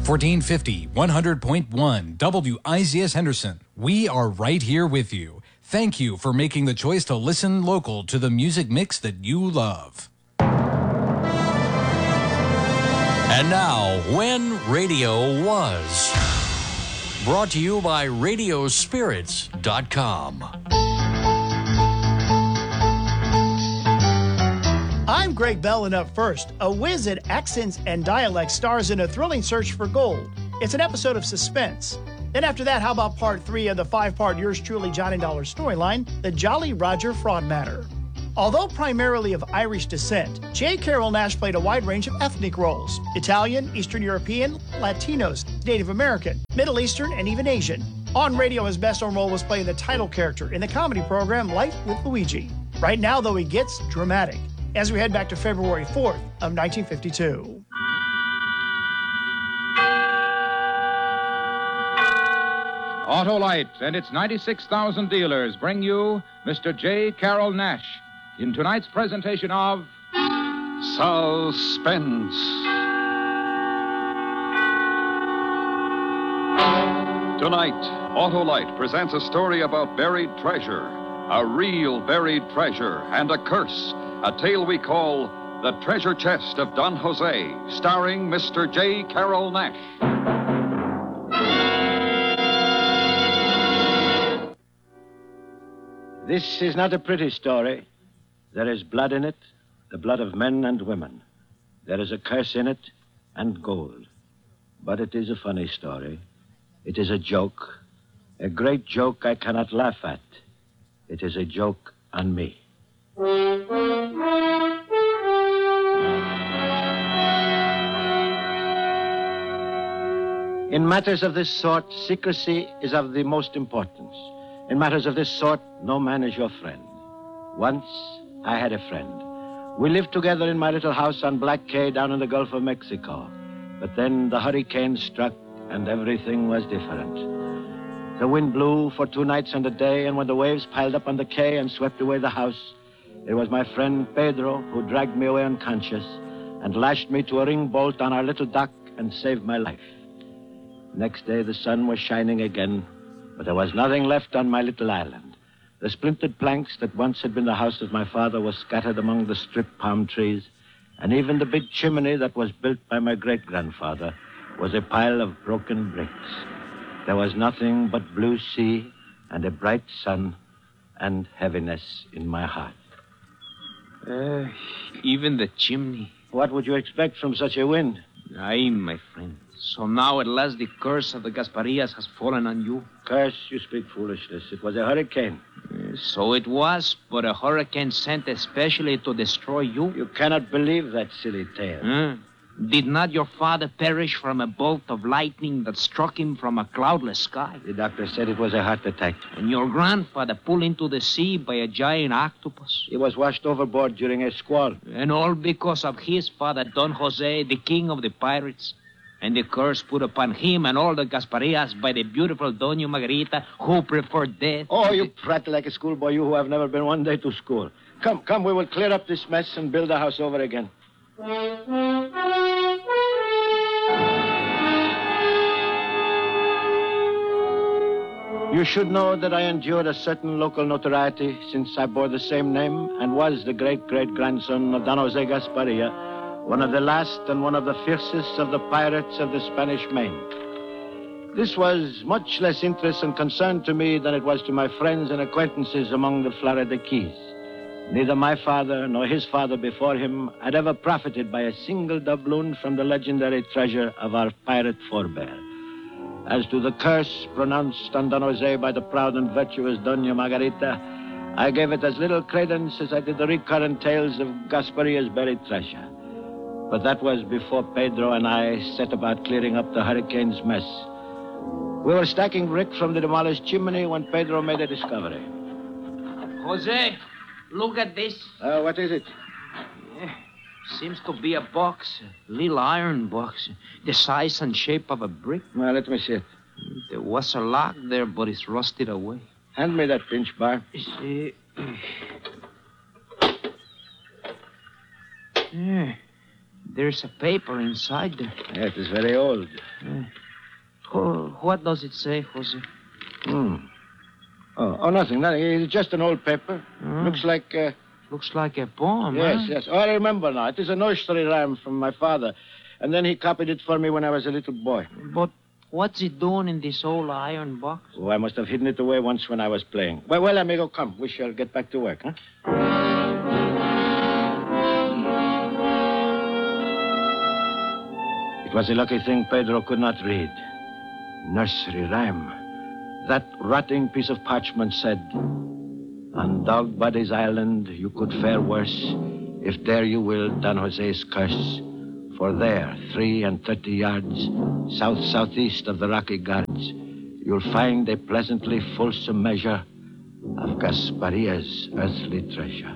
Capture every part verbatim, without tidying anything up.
fourteen fifty, one hundred point one W I Z S Henderson. We are right here with you. Thank you for making the choice to listen local to the music mix that you love. And now, When Radio Was. Brought to you by radio spirits dot com. I'm Greg Bell, and up first, a whiz at accents and dialects stars in a thrilling search for gold. It's an episode of suspense. Then after that, how about part three of the five-part Yours Truly Johnny Dollar storyline, The Jolly Roger Fraud Matter. Although primarily of Irish descent, J. Carrol Naish played a wide range of ethnic roles: Italian, Eastern European, Latinos, Native American, Middle Eastern, and even Asian. On radio, his best-known role was playing the title character in the comedy program Life with Luigi. Right now, though, he gets dramatic, as we head back to February fourth of nineteen fifty-two. Autolite and its ninety-six thousand dealers bring you Mister J. Carrol Naish in tonight's presentation of Suspense. Tonight, Autolite presents a story about buried treasure, a real buried treasure, and a curse, a tale we call The Treasure Chest of Don Jose, starring Mister J. Carrol Naish. This is not a pretty story. There is blood in it, the blood of men and women. There is a curse in it, and gold. But it is a funny story. It is a joke, a great joke I cannot laugh at. It is a joke on me. In matters of this sort, secrecy is of the most importance. In matters of this sort, no man is your friend. Once, I had a friend. We lived together in my little house on Black Cay down in the Gulf of Mexico. But then the hurricane struck, and everything was different. The wind blew for two nights and a day, and when the waves piled up on the quay and swept away the house, it was my friend Pedro who dragged me away unconscious and lashed me to a ring bolt on our little dock and saved my life. Next day, the sun was shining again, but there was nothing left on my little island. The splintered planks that once had been the house of my father were scattered among the stripped palm trees, and even the big chimney that was built by my great-grandfather was a pile of broken bricks. There was nothing but blue sea and a bright sun and heaviness in my heart. Uh, even the chimney. What would you expect from such a wind? Aye, my friend. So now at last the curse of the Gasparias has fallen on you? Curse? You speak foolishness. It was a hurricane. Uh, so it was, but a hurricane sent especially to destroy you? You cannot believe that silly tale. Uh, did not your father perish from a bolt of lightning that struck him from a cloudless sky? The doctor said it was a heart attack. And your grandfather pulled into the sea by a giant octopus? He was washed overboard during a squall. And all because of his father, Don Jose, the king of the pirates? And the curse put upon him and all the Gasparias by the beautiful Doña Margarita, who preferred death. Oh, you prattle like a schoolboy, you who have never been one day to school. Come, come, we will clear up this mess and build the house over again. You should know that I endured a certain local notoriety since I bore the same name and was the great-great-grandson of Don Jose Gasparia, one of the last and one of the fiercest of the pirates of the Spanish Main. This was much less interest and concern to me than it was to my friends and acquaintances among the Florida Keys. Neither my father nor his father before him had ever profited by a single doubloon from the legendary treasure of our pirate forebear. As to the curse pronounced on Don Jose by the proud and virtuous Doña Margarita, I gave it as little credence as I did the recurrent tales of Gasparia's buried treasure. But that was before Pedro and I set about clearing up the hurricane's mess. We were stacking brick from the demolished chimney when Pedro made a discovery. Jose, look at this. Uh, what is it? Yeah, seems to be a box, a little iron box, the size and shape of a brick. Well, let me see it. There was a lock there, but it's rusted away. Hand me that pinch bar. See. Yeah. There's a paper inside there. Yeah, it is very old. Uh, oh, what does it say, Jose? Hmm. Oh, oh, nothing, nothing. It's just an old paper. Mm. Looks like... Uh... Looks like a poem, Yes, huh? yes. Oh, I remember now. It is a nursery rhyme from my father. And then he copied it for me when I was a little boy. But what's it doing in this old iron box? Oh, I must have hidden it away once when I was playing. Well, well, amigo, come. We shall get back to work, huh? It was a lucky thing Pedro could not read. Nursery rhyme. That rotting piece of parchment said, on Dog Buddy's Island you could fare worse if there you will Don Jose's curse. For there, three and thirty yards south-southeast of the Rocky Guards, you'll find a pleasantly fulsome measure of Gasparia's earthly treasure.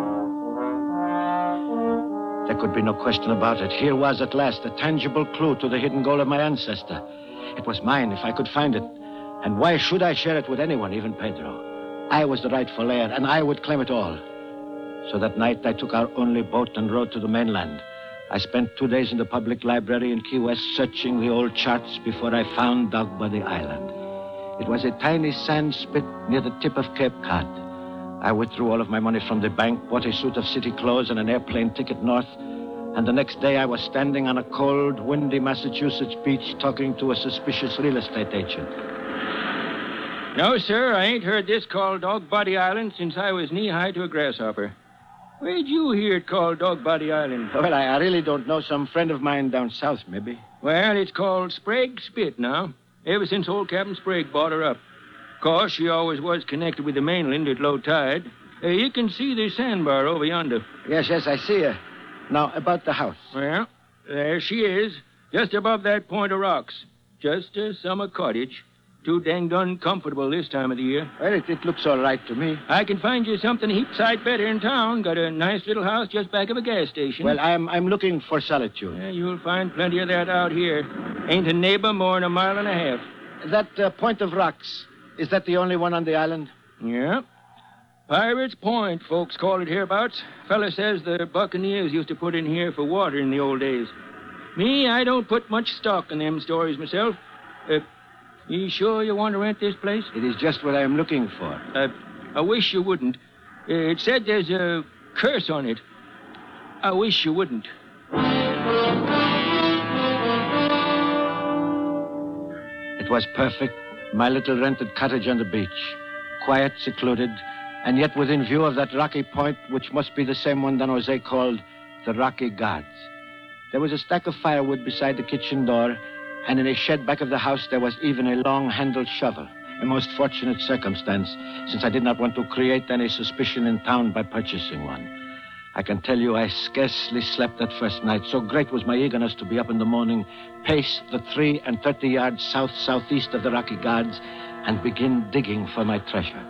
There could be no question about it. Here was at last a tangible clue to the hidden gold of my ancestor. It was mine if I could find it. And why should I share it with anyone, even Pedro? I was the rightful heir, and I would claim it all. So that night I took our only boat and rowed to the mainland. I spent two days in the public library in Key West searching the old charts before I found Dog Buddy Island. It was a tiny sand spit near the tip of Cape Cod. I withdrew all of my money from the bank, bought a suit of city clothes and an airplane ticket north, and the next day I was standing on a cold, windy Massachusetts beach talking to a suspicious real estate agent. No, sir, I ain't heard this called Dog Body Island since I was knee-high to a grasshopper. Where'd you hear it called Dog Body Island? Well, I, I really don't know. Some friend of mine down south, maybe. Well, it's called Sprague Spit now, ever since old Captain Sprague bought her up. Of course, she always was connected with the mainland at low tide. Uh, you can see the sandbar over yonder. Yes, yes, I see her. Now, about the house. Well, there she is, just above that point of rocks. Just a summer cottage. Too danged uncomfortable this time of the year. Well, it, it looks all right to me. I can find you something a heap sight better in town. Got a nice little house just back of a gas station. Well, I'm I'm looking for solitude. Yeah, you'll find plenty of that out here. Ain't a neighbor more than a mile and a half. That uh, point of rocks, is that the only one on the island? Yeah. Pirates Point, folks call it hereabouts. Fella says the buccaneers used to put in here for water in the old days. Me, I don't put much stock in them stories myself. Uh, You sure you want to rent this place? It is just what I am looking for. Uh, I wish you wouldn't. Uh, it said there's a curse on it. I wish you wouldn't. It was perfect. My little rented cottage on the beach. Quiet, secluded, and yet within view of that rocky point, which must be the same one Don Jose called the Rocky Guards. There was a stack of firewood beside the kitchen door, and in a shed back of the house, there was even a long-handled shovel. A most fortunate circumstance, since I did not want to create any suspicion in town by purchasing one. I can tell you I scarcely slept that first night. So great was my eagerness to be up in the morning, pace the three and thirty yards south-southeast of the Rocky Guards, and begin digging for my treasure.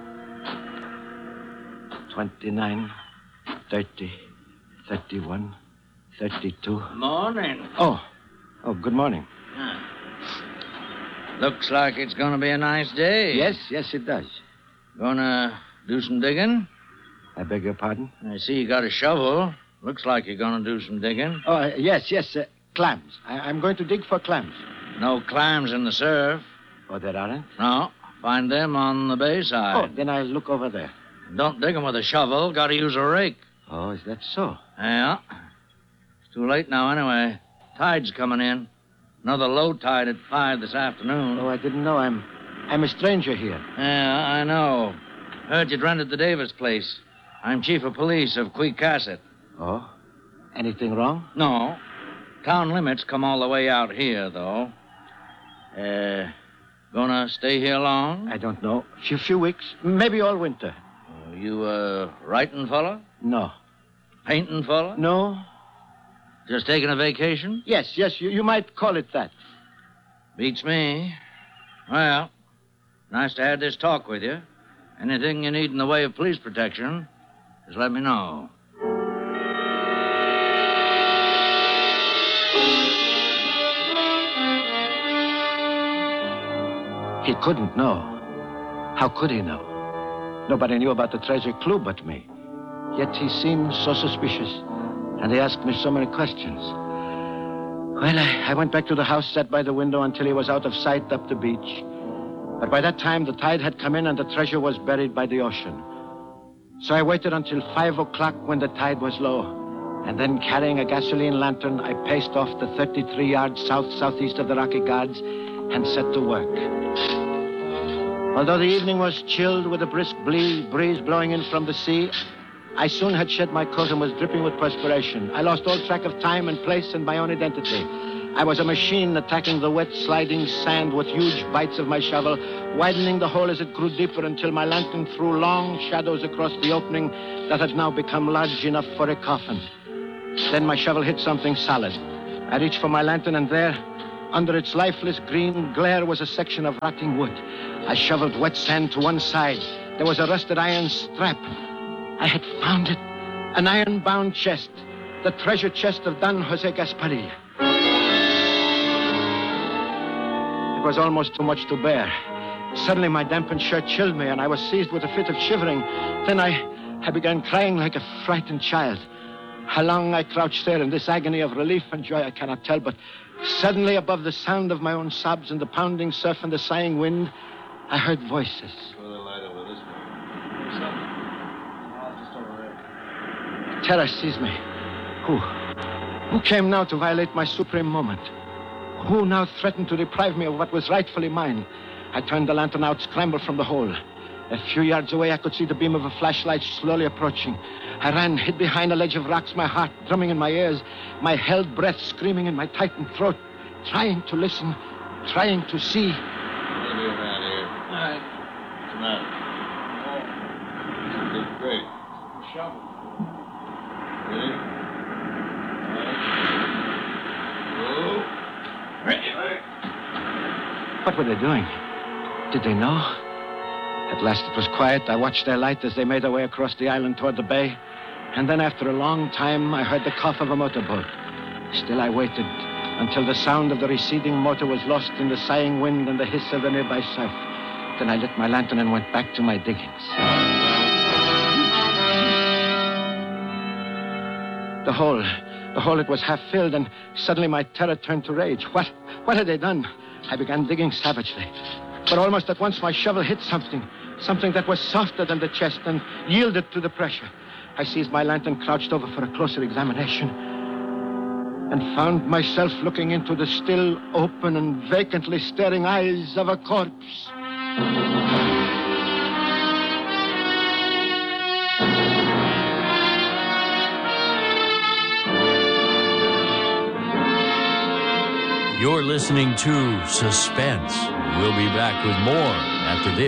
Twenty-nine, thirty, thirty-one, thirty-two. Morning. Oh, oh, good morning. Ah. Looks like it's going to be a nice day. Yes, yes, it does. Gonna do some digging? I beg your pardon? I see you got a shovel. Looks like you're going to do some digging. Oh, uh, yes, yes, uh, clams. I- I'm going to dig for clams. No clams in the surf. Oh, there aren't? No. Find them on the bay side. Oh, then I'll look over there. Don't dig them with a shovel. Got to use a rake. Oh, is that so? Yeah. It's too late now anyway. Tide's coming in. Another low tide at five this afternoon. Oh, I didn't know. I'm I'm a stranger here. Yeah, I know. Heard you'd rented the Davis place. I'm chief of police of Queecasset. Oh? Anything wrong? No. Town limits come all the way out here, though. Uh, gonna stay here long? I don't know. A few weeks. Maybe all winter. Uh, you a writing fella? No. Painting fella? No? Just taking a vacation? Yes, yes, you, you might call it that. Beats me. Well, nice to have this talk with you. Anything you need in the way of police protection, just let me know. He couldn't know. How could he know? Nobody knew about the treasure clue but me. Yet he seemed so suspicious. And he asked me so many questions. Well, I, I went back to the house, sat by the window until he was out of sight up the beach. But by that time, the tide had come in and the treasure was buried by the ocean. So I waited until five o'clock when the tide was low. And then, carrying a gasoline lantern, I paced off the thirty-three yards south-southeast of the Rocky Gods and set to work. Although the evening was chilled with a brisk breeze blowing in from the sea, I soon had shed my coat and was dripping with perspiration. I lost all track of time and place and my own identity. I was a machine attacking the wet, sliding sand with huge bites of my shovel, widening the hole as it grew deeper until my lantern threw long shadows across the opening that had now become large enough for a coffin. Then my shovel hit something solid. I reached for my lantern, and there, under its lifeless green glare, was a section of rotting wood. I shoveled wet sand to one side. There was a rusted iron strap. I had found it. An iron-bound chest. The treasure chest of Don Jose Gasparilla. It was almost too much to bear. Suddenly my dampened shirt chilled me, and I was seized with a fit of shivering. Then I, I began crying like a frightened child. How long I crouched there in this agony of relief and joy, I cannot tell, but suddenly, above the sound of my own sobs and the pounding surf and the sighing wind, I heard voices. Terror seized me. Who? Who came now to violate my supreme moment? Who now threatened to deprive me of what was rightfully mine? I turned the lantern out, scrambled from the hole. A few yards away, I could see the beam of a flashlight slowly approaching. I ran, hid behind a ledge of rocks, my heart drumming in my ears, my held breath screaming in my tightened throat, trying to listen, trying to see. Maybe a man here. All right. What's the matter? Oh, this is great. Shovel. Ready? All right. Go. What were they doing? Did they know? At last it was quiet. I watched their light as they made their way across the island toward the bay. And then after a long time, I heard the cough of a motorboat. Still I waited until the sound of the receding motor was lost in the sighing wind and the hiss of the nearby surf. Then I lit my lantern and went back to my diggings. The hole, the hole, it was half filled, and suddenly my terror turned to rage. What, what had they done? I began digging savagely. But almost at once my shovel hit something, something that was softer than the chest and yielded to the pressure. I seized my lantern, crouched over for a closer examination, and found myself looking into the still open and vacantly staring eyes of a corpse. You're listening to Suspense. We'll be back with more after this.